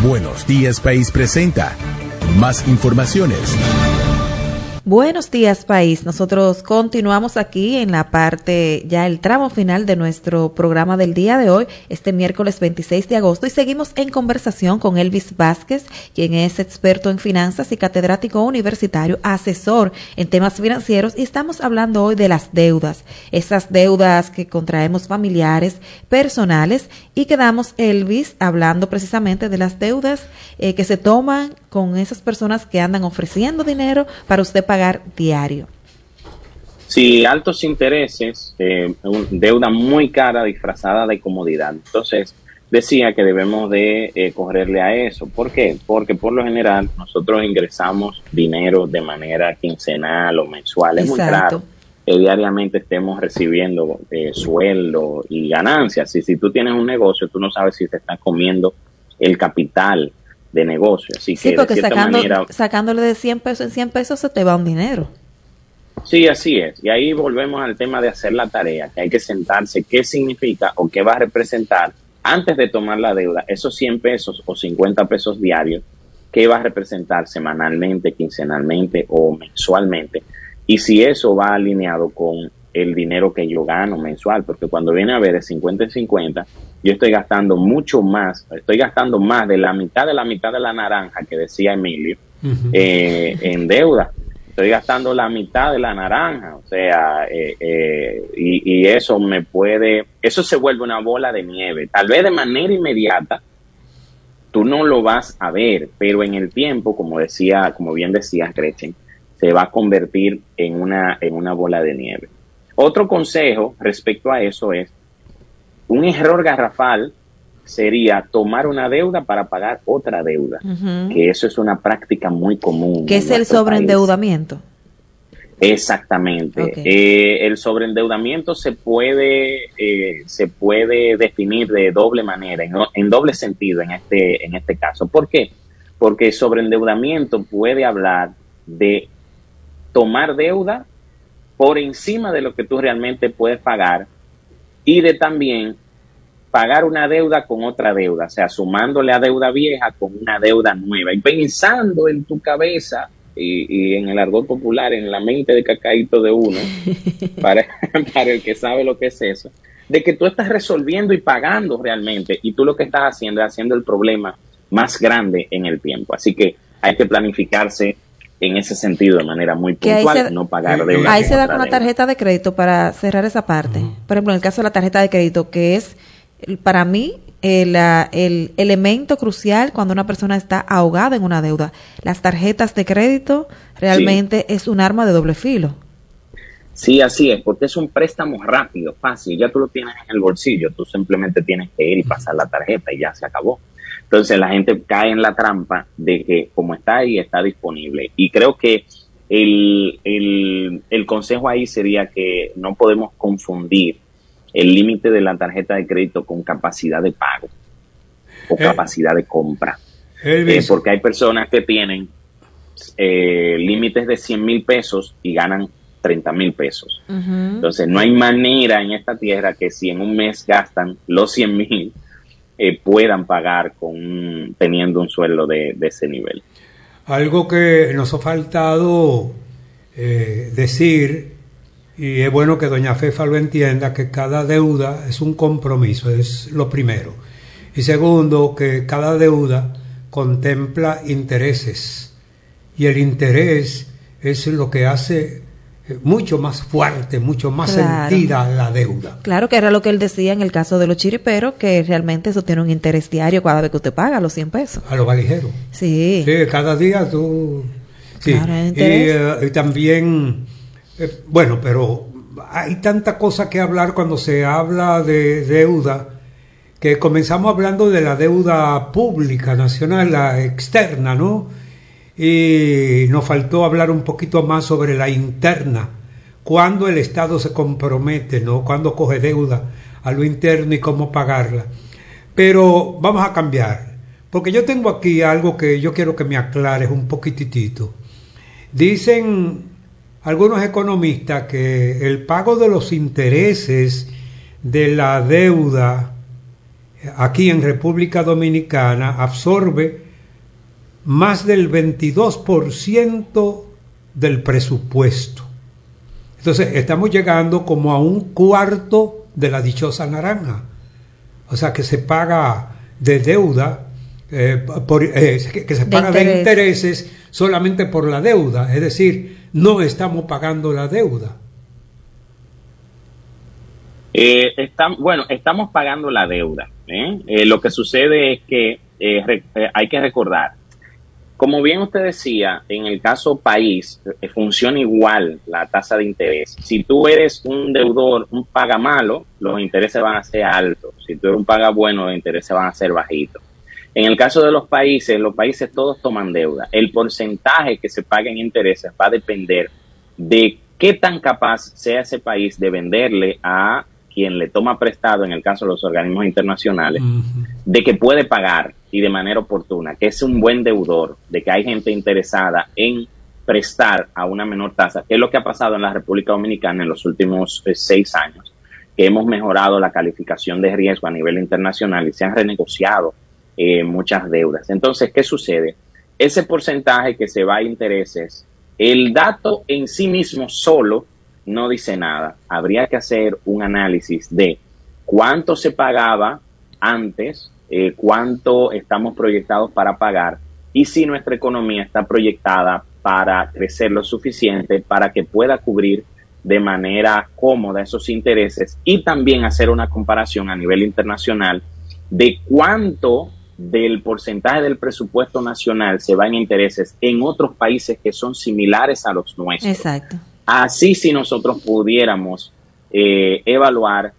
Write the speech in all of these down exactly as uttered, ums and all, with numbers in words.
Buenos Días País presenta más informaciones. Buenos días, país. Nosotros continuamos aquí en la parte, ya el tramo final de nuestro programa del día de hoy, este miércoles veintiséis de agosto, y seguimos en conversación con Elvis Vázquez, quien es experto en finanzas y catedrático universitario, asesor en temas financieros, y estamos hablando hoy de las deudas, esas deudas que contraemos familiares, personales, y quedamos, Elvis, hablando precisamente de las deudas eh, que se toman con esas personas que andan ofreciendo dinero para usted pagar diario. Sí, altos intereses, eh, deuda muy cara disfrazada de comodidad. Entonces, decía que debemos de eh, correrle a eso. ¿Por qué? Porque por lo general nosotros ingresamos dinero de manera quincenal o mensual. Es Exacto. muy raro que diariamente estemos recibiendo eh, sueldo y ganancias. Y si tú tienes un negocio, tú no sabes si te estás comiendo el capital de negocio. Así sí, que porque de sacando, manera, sacándole de cien pesos en cien pesos se te va un dinero. Sí, así es. Y ahí volvemos al tema de hacer la tarea, que hay que sentarse qué significa o qué va a representar antes de tomar la deuda, esos cien pesos o cincuenta pesos diarios, qué va a representar semanalmente, quincenalmente o mensualmente. Y si eso va alineado con el dinero que yo gano mensual, porque cuando viene a ver el cincuenta y cincuenta, yo estoy gastando mucho más, estoy gastando más de la mitad de la mitad de la naranja que decía Emilio, uh-huh. eh, en deuda. Estoy gastando la mitad de la naranja, o sea, eh, eh, y, y eso me puede, eso se vuelve una bola de nieve. Tal vez de manera inmediata tú no lo vas a ver, pero en el tiempo, como decía, como bien decía Gretchen, se va a convertir en una, en una bola de nieve. Otro consejo respecto a eso es, un error garrafal sería tomar una deuda para pagar otra deuda, uh-huh. que eso es una práctica muy común. ¿Qué es el sobreendeudamiento? Exactamente. Okay. Eh, el sobreendeudamiento se puede eh, se puede definir de doble manera, en, en doble sentido en este en este caso. ¿Por qué? Porque el sobreendeudamiento puede hablar de tomar deuda por encima de lo que tú realmente puedes pagar y de también pagar una deuda con otra deuda, o sea, sumándole a deuda vieja con una deuda nueva y pensando en tu cabeza y, y en el argot popular, en la mente de cacaíto de uno, para, para el que sabe lo que es eso, de que tú estás resolviendo y pagando realmente y tú lo que estás haciendo es haciendo el problema más grande en el tiempo. Así que hay que planificarse en ese sentido de manera muy puntual, se, no pagar deuda. Ahí se da con la tarjeta de crédito para cerrar esa parte. Uh-huh. Por ejemplo, en el caso de la tarjeta de crédito, que es para mí el, el elemento crucial cuando una persona está ahogada en una deuda. Las tarjetas de crédito realmente sí. es un arma de doble filo. Sí, así es, porque es un préstamo rápido, fácil, ya tú lo tienes en el bolsillo, tú simplemente tienes que ir y pasar la tarjeta y ya se acabó. Entonces la gente cae en la trampa de que como está ahí, está disponible. Y creo que el, el, el consejo ahí sería que no podemos confundir el límite de la tarjeta de crédito con capacidad de pago o eh, capacidad de compra. Eh, porque hay personas que tienen eh, límites de cien mil pesos y ganan treinta mil pesos. Uh-huh. Entonces no hay manera en esta tierra que si en un mes gastan los cien mil, eh, puedan pagar con teniendo un sueldo de, de ese nivel. Algo que nos ha faltado eh, decir, y es bueno que doña Fefa lo entienda, que cada deuda es un compromiso, es lo primero. Y segundo, que cada deuda contempla intereses. Y el interés es lo que hace mucho más fuerte, mucho más claro. sentida la deuda. Claro, que era lo que él decía en el caso de los chiriperos, que realmente eso tiene un interés diario cada vez que usted paga los cien pesos. A los valijeros. Sí. Sí, cada día tú... Sí. Claro, el interés. Y, y también... Eh, bueno, pero hay tanta cosa que hablar cuando se habla de deuda, que comenzamos hablando de la deuda pública, nacional, la externa, ¿no? Y nos faltó hablar un poquito más sobre la interna, cuando el Estado se compromete, ¿no? Cuando coge deuda a lo interno y cómo pagarla. Pero vamos a cambiar, porque yo tengo aquí algo que yo quiero que me aclares un poquitito. Dicen algunos economistas que el pago de los intereses de la deuda aquí en República Dominicana absorbe más del veintidós por ciento del presupuesto. Entonces estamos llegando como a un cuarto de la dichosa naranja. O sea que se paga de deuda, eh, por, eh, que, que se de paga interés. de intereses solamente por la deuda. Es decir, no estamos pagando la deuda. Eh, está, bueno, estamos pagando la deuda. ¿eh? Eh, lo que sucede es que eh, re, eh, hay que recordar, como bien usted decía, en el caso país, eh, funciona igual la tasa de interés. Si tú eres un deudor, un paga malo, los intereses van a ser altos. Si tú eres un paga bueno, los intereses van a ser bajitos. En el caso de los países, los países todos toman deuda. El porcentaje que se paga en intereses va a depender de qué tan capaz sea ese país de venderle a quien le toma prestado, en el caso de los organismos internacionales, uh-huh. de que puede pagar y de manera oportuna, que es un buen deudor, de que hay gente interesada en prestar a una menor tasa, que es lo que ha pasado en la República Dominicana en los últimos eh, seis años, que hemos mejorado la calificación de riesgo a nivel internacional y se han renegociado eh, muchas deudas. Entonces, ¿qué sucede? Ese porcentaje que se va a intereses, el dato en sí mismo solo no dice nada. Habría que hacer un análisis de cuánto se pagaba antes, eh, cuánto estamos proyectados para pagar y si nuestra economía está proyectada para crecer lo suficiente para que pueda cubrir de manera cómoda esos intereses y también hacer una comparación a nivel internacional de cuánto del porcentaje del presupuesto nacional se va en intereses en otros países que son similares a los nuestros. Exacto. Así si nosotros pudiéramos eh, evaluar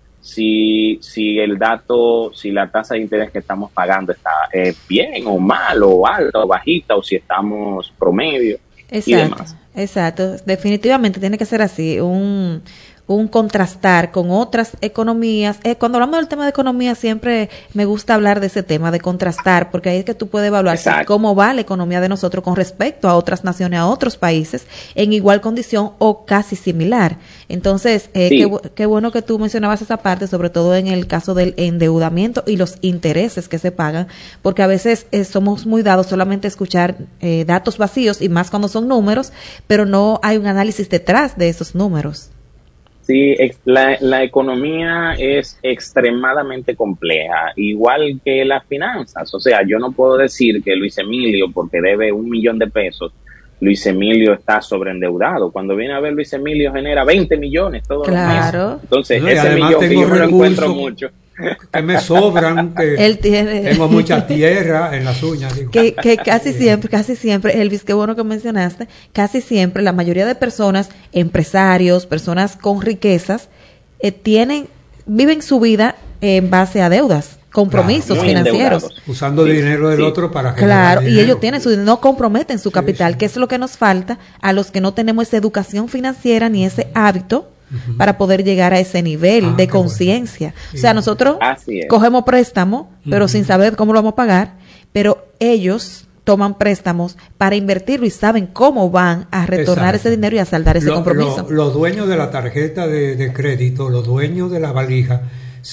si, si el dato, si la tasa de interés que estamos pagando está eh, bien o mal o alta o bajita o si estamos promedio exacto, y demás. Exacto, definitivamente tiene que ser así, un... un contrastar con otras economías. Eh, cuando hablamos del tema de economía siempre me gusta hablar de ese tema, de contrastar, porque ahí es que tú puedes evaluar si cómo va la economía de nosotros con respecto a otras naciones, a otros países, en igual condición o casi similar. Entonces, eh, sí. qué, qué bueno que tú mencionabas esa parte, sobre todo en el caso del endeudamiento y los intereses que se pagan, porque a veces eh, somos muy dados solamente a escuchar eh, datos vacíos, y más cuando son números, pero no hay un análisis detrás de esos números. Sí, la, la economía es extremadamente compleja, igual que las finanzas. O sea, yo no puedo decir que Luis Emilio, porque debe un millón de pesos, Luis Emilio está sobreendeudado. Cuando viene a ver, Luis Emilio genera veinte millones todos claro. los meses. Entonces, no, ese millón que yo me lo encuentro mucho. Que me sobran, que Él tiene... tengo mucha tierra en las uñas. Digo. Que, que casi siempre, casi siempre, Elvis, qué bueno que mencionaste, casi siempre la mayoría de personas, empresarios, personas con riquezas, eh, tienen, viven su vida en base a deudas, compromisos claro, financieros. Endeudados. Usando sí, dinero del sí. otro para Claro, dinero. y ellos tienen su, no comprometen su capital, sí, sí. que es lo que nos falta a los que no tenemos esa educación financiera ni ese hábito uh-huh. para poder llegar a ese nivel ah, de conciencia. Bueno. Sí. O sea, nosotros cogemos préstamo, pero uh-huh. sin saber cómo lo vamos a pagar, pero ellos toman préstamos para invertirlo y saben cómo van a retornar Exacto. ese dinero y a saldar ese lo, compromiso. Lo, los dueños de la tarjeta de, de crédito, los dueños de la valija,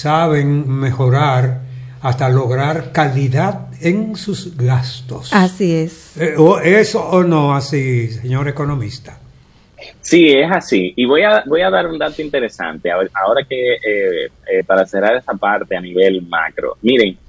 saben mejorar hasta lograr calidad en sus gastos. Así es. Eh, o ¿Eso o no así, señor economista? Sí, es así. Y voy a voy a dar un dato interesante. Ahora que, eh, eh, para cerrar esa parte a nivel macro. Miren,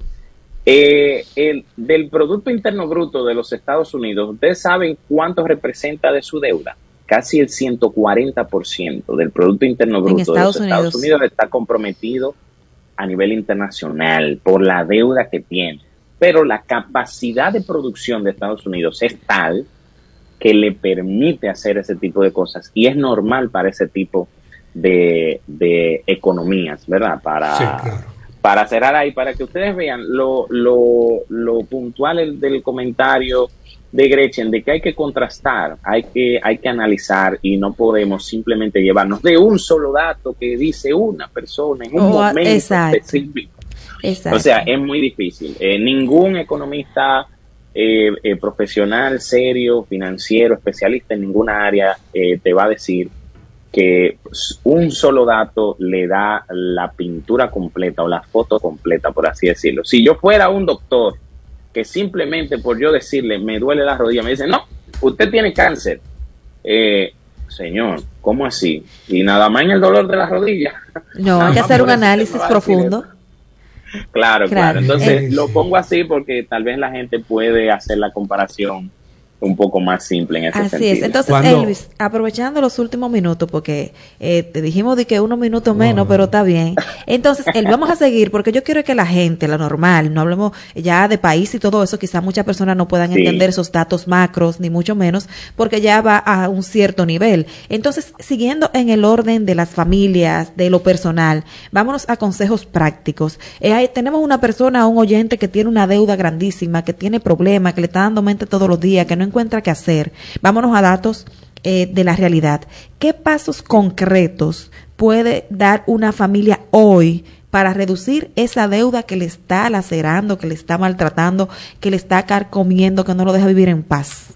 eh, el, del Producto Interno Bruto de los Estados Unidos, ¿ustedes saben cuánto representa de su deuda? Casi el ciento cuarenta por ciento del Producto Interno Bruto de los Estados Unidos está comprometido a nivel internacional por la deuda que tiene. Pero la capacidad de producción de Estados Unidos es tal que le permite hacer ese tipo de cosas y es normal para ese tipo de, de economías, ¿verdad? Para, sí, claro. para cerrar ahí, para que ustedes vean lo, lo, lo puntual del comentario de Gretchen, de que hay que contrastar, hay que, hay que analizar y no podemos simplemente llevarnos de un solo dato que dice una persona en un oh, momento exacto. específico. Exacto. O sea, es muy difícil. Eh, ningún economista eh, eh, profesional, serio, financiero, especialista en ninguna área eh, te va a decir que un solo dato le da la pintura completa o la foto completa, por así decirlo. Si yo fuera un doctor que simplemente por yo decirle me duele la rodilla, me dice, no, usted tiene cáncer. Eh, señor, ¿cómo así? Y nada más en el dolor de la rodilla. No, hay que hacer un análisis profundo. Claro, claro, claro. Entonces eh, lo pongo así porque tal vez la gente puede hacer la comparación un poco más simple en ese Así sentido. es. Entonces, ¿Cuándo? Elvis, aprovechando los últimos minutos, porque eh, te dijimos de que unos minutos menos, no. pero está bien. Entonces, Elvis, vamos a seguir, porque yo quiero que la gente, la normal, no hablemos ya de país y todo eso, quizás muchas personas no puedan sí. entender esos datos macros, ni mucho menos, porque ya va a un cierto nivel. Entonces, siguiendo en el orden de las familias, de lo personal, vámonos a consejos prácticos. Eh, hay, tenemos una persona, un oyente que tiene una deuda grandísima, que tiene problemas, que le está dando mente todos los días, que no encuentra qué hacer. Vámonos a datos eh, de la realidad. ¿Qué pasos concretos puede dar una familia hoy para reducir esa deuda que le está lacerando, que le está maltratando, que le está carcomiendo, que no lo deja vivir en paz?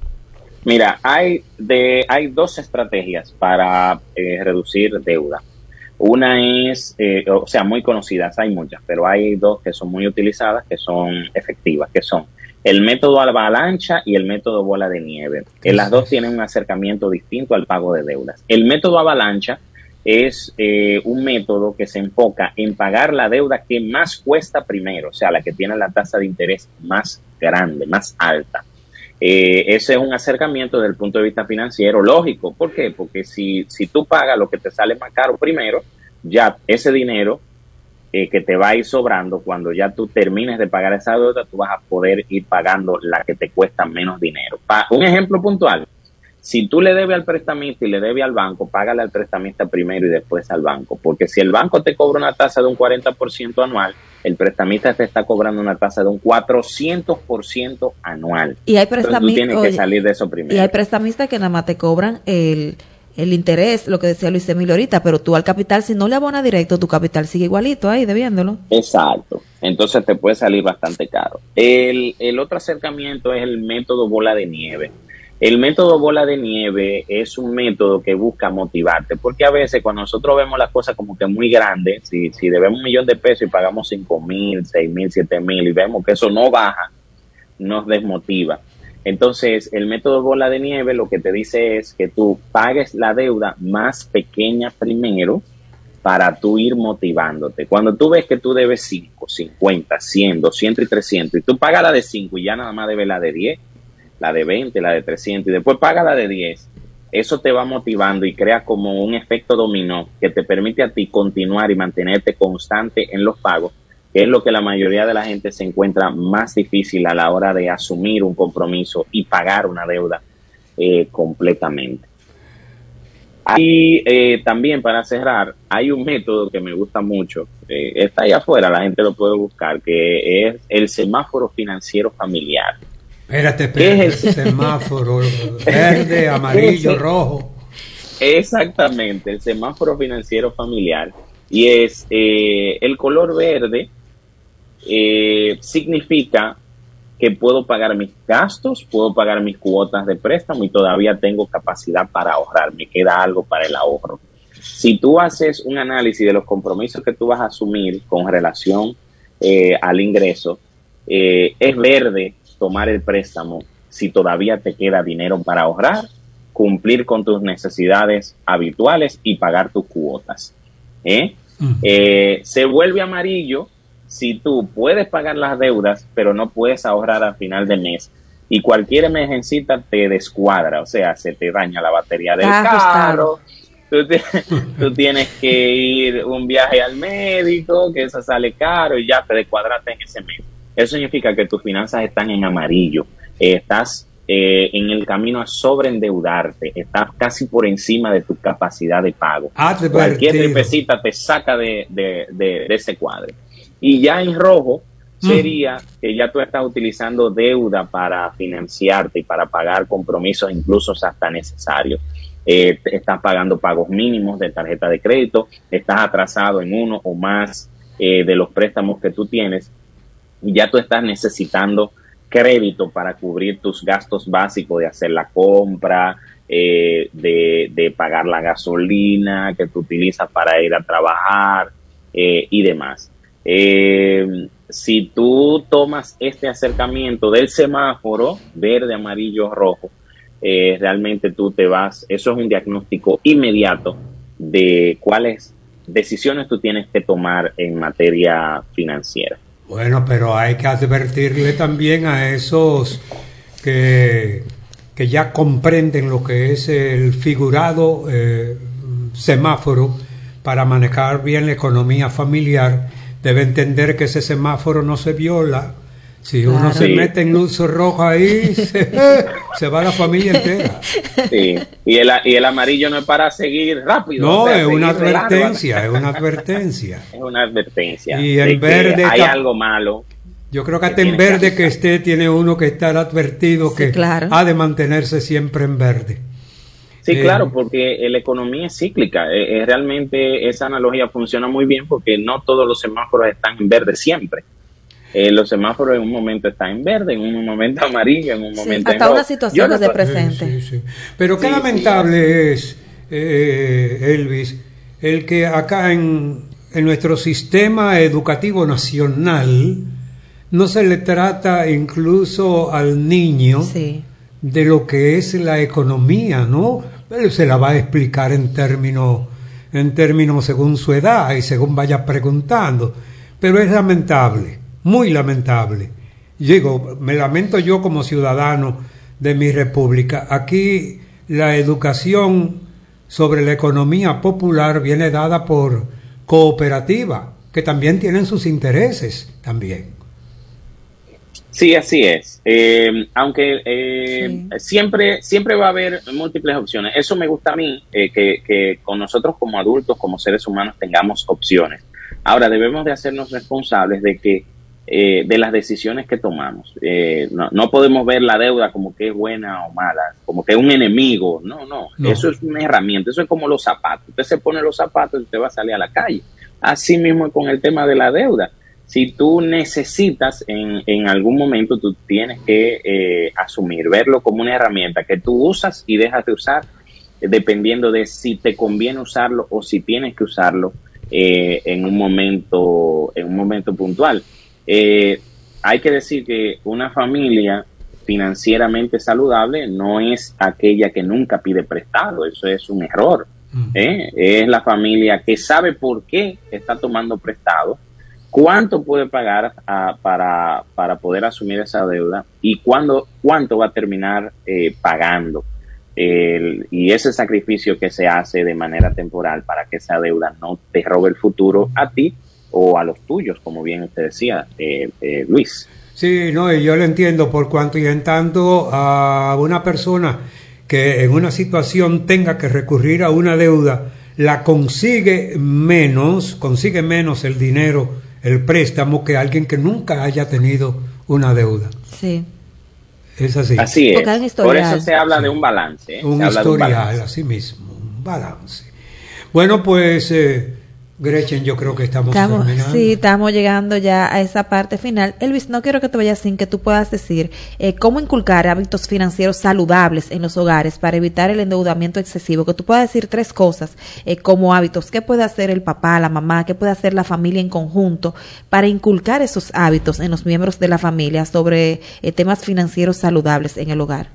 Mira, hay de hay dos estrategias para eh, reducir deuda. Una es, eh, o sea, muy conocidas, hay muchas, pero hay dos que son muy utilizadas, que son efectivas, que son el método avalancha y el método bola de nieve. Eh, las dos tienen un acercamiento distinto al pago de deudas. El método avalancha es eh, un método que se enfoca en pagar la deuda que más cuesta primero, o sea, la que tiene la tasa de interés más grande, más alta. Eh, ese es un acercamiento desde el punto de vista financiero lógico. ¿Por qué? Porque si, si tú pagas lo que te sale más caro primero, ya ese dinero eh, que te va a ir sobrando, cuando ya tú termines de pagar esa deuda, tú vas a poder ir pagando la que te cuesta menos dinero. Pa- un ejemplo puntual, si tú le debes al prestamista y le debes al banco, págale al prestamista primero y después al banco, porque si el banco te cobra una tasa de un cuarenta por ciento anual, el prestamista te está cobrando una tasa de un cuatrocientos por ciento anual. Y hay prestamistas, tú tienes que salir de eso primero. Y hay prestamistas que nada más te cobran el, el interés, lo que decía Luis Emilio ahorita, pero tú al capital, si no le abonas directo, tu capital sigue igualito ahí, debiéndolo. Exacto. Entonces te puede salir bastante caro. El, el otro acercamiento es el método bola de nieve. El método bola de nieve es un método que busca motivarte, porque a veces cuando nosotros vemos las cosas como que muy grandes, si, si debemos un millón de pesos y pagamos cinco mil, seis mil, siete mil y vemos que eso no baja, nos desmotiva. Entonces, el método bola de nieve lo que te dice es que tú pagues la deuda más pequeña primero para tú ir motivándote. Cuando tú ves que tú debes cinco, cincuenta, cien, doscientos y trescientos y tú pagas la de cinco y ya nada más debes la de diez, la de veinte, la de trescientos y después paga la de diez, eso te va motivando y crea como un efecto dominó que te permite a ti continuar y mantenerte constante en los pagos, que es lo que la mayoría de la gente se encuentra más difícil a la hora de asumir un compromiso y pagar una deuda eh, completamente. Y eh, también para cerrar, hay un método que me gusta mucho, eh, está ahí afuera, la gente lo puede buscar, que es el semáforo financiero familiar. Espérate, espérate, es el semáforo verde, amarillo, Ese, rojo. Exactamente, el semáforo financiero familiar. Y es eh, el color verde eh, significa que puedo pagar mis gastos, puedo pagar mis cuotas de préstamo y todavía tengo capacidad para ahorrar, me queda algo para el ahorro. Si tú haces un análisis de los compromisos que tú vas a asumir con relación eh, al ingreso, eh, es verde tomar el préstamo si todavía te queda dinero para ahorrar, cumplir con tus necesidades habituales y pagar tus cuotas. ¿Eh? Uh-huh. Eh, se vuelve amarillo si tú puedes pagar las deudas, pero no puedes ahorrar al final de mes y cualquier emergencia te descuadra, o sea, se te daña la batería del ah, carro, tú, te, tú tienes que ir un viaje al médico, que eso sale caro y ya te descuadraste en ese mes. Eso significa que tus finanzas están en amarillo, eh, estás eh, en el camino a sobreendeudarte, estás casi por encima de tu capacidad de pago. Advertido. Cualquier tripecita te saca de, de, de, de ese cuadro. Y ya en rojo sería mm. que ya tú estás utilizando deuda para financiarte y para pagar compromisos incluso hasta necesarios. Eh, estás pagando pagos mínimos de tarjeta de crédito, estás atrasado en uno o más eh, de los préstamos que tú tienes. Y ya tú estás necesitando crédito para cubrir tus gastos básicos de hacer la compra, eh, de, de pagar la gasolina que tú utilizas para ir a trabajar eh, y demás. Eh, si tú tomas este acercamiento del semáforo verde, amarillo, rojo, eh, realmente tú te vas, eso es un diagnóstico inmediato de cuáles decisiones tú tienes que tomar en materia financiera. Bueno, pero hay que advertirle también a esos que, que ya comprenden lo que es el figurado eh, semáforo para manejar bien la economía familiar. Debe entender que ese semáforo no se viola. Si claro. uno se sí. mete en luz roja ahí, se, se va la familia entera. Sí, y el, y el amarillo no es para seguir rápido. No, o sea, es una advertencia, es una advertencia. Es una advertencia. Y en verde hay está, algo malo. Yo creo que hasta en verde que, que esté, tiene uno que estar advertido sí, que claro. ha de mantenerse siempre en verde. Sí, eh, claro, porque la economía es cíclica. Eh, eh, realmente esa analogía funciona muy bien porque no todos los semáforos están en verde siempre. Eh, los semáforos en un momento están en verde, en un momento amarillo, en un sí, momento hasta en rojo. una situación no de presente. Sí, sí, sí. Pero qué sí, lamentable sí. es, eh, Elvis, el que acá en, en nuestro sistema educativo nacional no se le trata incluso al niño sí. de lo que es la economía, ¿no? Pero se la va a explicar en términos, en términos según su edad y según vaya preguntando. Pero es lamentable. Muy lamentable. Digo, me lamento yo como ciudadano de mi república. Aquí la educación sobre la economía popular viene dada por cooperativa, que también tienen sus intereses también. Sí, así es. Eh, aunque eh, sí. siempre siempre va a haber múltiples opciones. Eso me gusta a mí, eh, que, que con nosotros como adultos, como seres humanos, tengamos opciones. Ahora, debemos de hacernos responsables de que Eh, de las decisiones que tomamos. Eh, no, no podemos ver la deuda como que es buena o mala, como que es un enemigo. No, no, no. Eso es una herramienta. Eso es como los zapatos. Usted se pone los zapatos y usted va a salir a la calle. Así mismo con el tema de la deuda. Si tú necesitas en, en algún momento, tú tienes que eh, asumir, verlo como una herramienta que tú usas y dejas de usar, eh, dependiendo de si te conviene usarlo o si tienes que usarlo eh, en un momento, en un momento puntual. Eh, hay que decir que una familia financieramente saludable no es aquella que nunca pide prestado. Eso es un error. Uh-huh. ¿eh? Es la familia que sabe por qué está tomando prestado, cuánto puede pagar a, para, para poder asumir esa deuda y cuándo, cuánto va a terminar eh, pagando. El, y ese sacrificio que se hace de manera temporal para que esa deuda no te robe el futuro a ti o a los tuyos, como bien usted decía, eh, eh, Luis. Sí, no, y yo lo entiendo por cuanto y en tanto a una persona que en una situación tenga que recurrir a una deuda, la consigue menos, consigue menos el dinero, el préstamo, que alguien que nunca haya tenido una deuda. Sí. Es así. Así es. Por eso se habla sí. de un balance. ¿eh? Un se historial, habla de un balance. Así mismo, un balance. Bueno, pues... Eh, Gretchen, yo creo que estamos, estamos terminando. Sí, estamos llegando ya a esa parte final. Elvis, no quiero que te vayas sin que tú puedas decir eh, cómo inculcar hábitos financieros saludables en los hogares para evitar el endeudamiento excesivo. Que tú puedas decir tres cosas eh, como hábitos. ¿Qué puede hacer el papá, la mamá? ¿Qué puede hacer la familia en conjunto para inculcar esos hábitos en los miembros de la familia sobre eh, temas financieros saludables en el hogar?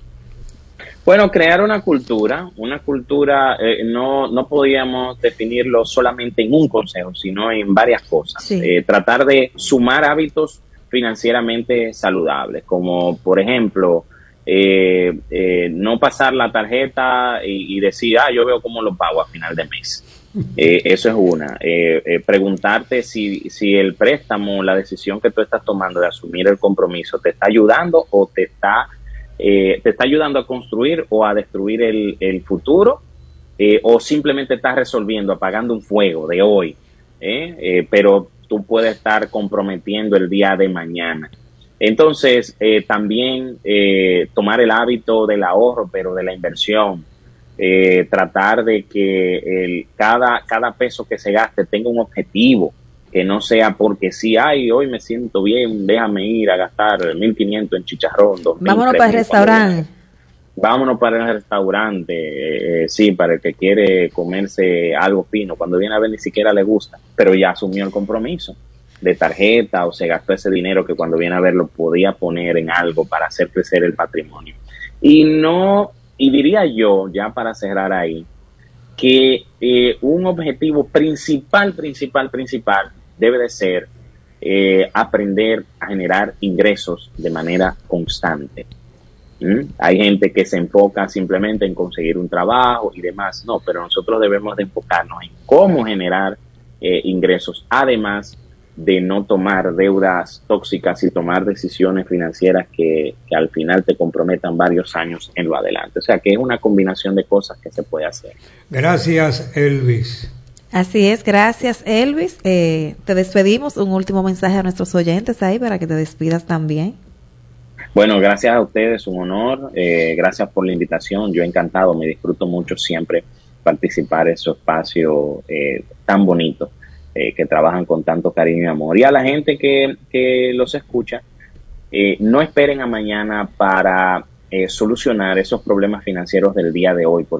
Bueno, crear una cultura, una cultura, eh, no, no podíamos definirlo solamente en un consejo, sino en varias cosas. Sí. Eh, tratar de sumar hábitos financieramente saludables, como por ejemplo, eh, eh, no pasar la tarjeta y, y decir, ah, yo veo cómo lo pago a final de mes. Eh, eso es una. Eh, eh, preguntarte si, si el préstamo, la decisión que tú estás tomando de asumir el compromiso, te está ayudando o te está... Eh, te está ayudando a construir o a destruir el, el futuro, eh, o simplemente estás resolviendo, apagando un fuego de hoy, eh, eh, pero tú puedes estar comprometiendo el día de mañana. Entonces, eh, también eh, tomar el hábito del ahorro, pero de la inversión, eh, tratar de que el, cada, cada peso que se gaste tenga un objetivo, que no sea porque sí, ay, hoy me siento bien, déjame ir a gastar mil quinientos en chicharrón, dos mil, vámonos para el restaurante. Vámonos para el restaurante, eh, sí, para el que quiere comerse algo fino, cuando viene a ver ni siquiera le gusta, pero ya asumió el compromiso de tarjeta o se gastó ese dinero que cuando viene a ver lo podía poner en algo para hacer crecer el patrimonio. Y no, y diría yo, ya para cerrar ahí, que eh, un objetivo principal, principal, principal debe de ser eh, aprender a generar ingresos de manera constante. ¿Mm? Hay gente que se enfoca simplemente en conseguir un trabajo y demás, no, pero nosotros debemos de enfocarnos en cómo generar eh, ingresos, además de no tomar deudas tóxicas y tomar decisiones financieras que, que al final te comprometan varios años en lo adelante. O sea que es una combinación de cosas que se puede hacer. Gracias, Elvis. Así es, gracias, Elvis. Eh, te despedimos. Un último mensaje a nuestros oyentes ahí para que te despidas también. Bueno, gracias a ustedes, un honor. Eh, gracias por la invitación. Yo encantado, me disfruto mucho siempre participar en su espacio eh, tan bonito. Eh, que trabajan con tanto cariño y amor. Y a la gente que, que los escucha, eh, no esperen a mañana para eh, solucionar esos problemas financieros del día de hoy, porque